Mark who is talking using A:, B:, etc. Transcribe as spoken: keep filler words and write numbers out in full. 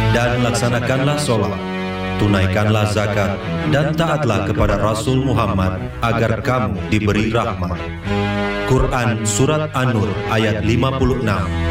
A: dan laksanakanlah sholat, tunaikanlah zakat, dan taatlah kepada Rasul Muhammad agar kamu diberi rahmat. Quran Surat An-Nur ayat lima puluh enam.